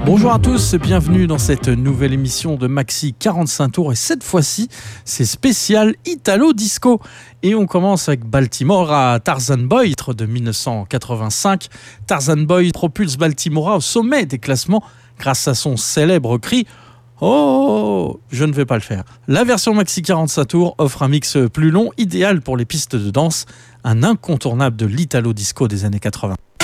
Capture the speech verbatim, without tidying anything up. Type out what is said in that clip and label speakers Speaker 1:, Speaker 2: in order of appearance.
Speaker 1: Bonjour à tous, bienvenue dans cette nouvelle émission de Maxi quarante-cinq tours et cette fois-ci c'est spécial Italo Disco et on commence avec Baltimore à Tarzan Boy de dix-neuf cent quatre-vingt-cinq. Tarzan Boy propulse Baltimore au sommet des classements grâce à son célèbre cri « Oh !» Je ne vais pas le faire. La version Maxi quarante-cinq tours offre un mix plus long, idéal pour les pistes de danse, un incontournable de l'Italo Disco des années quatre-vingts.